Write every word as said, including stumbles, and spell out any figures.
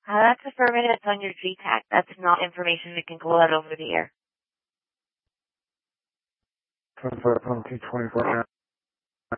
Uh, that's affirmative. It's on your G TAC. That's not information we can call out over the air. twenty-four, twenty-four,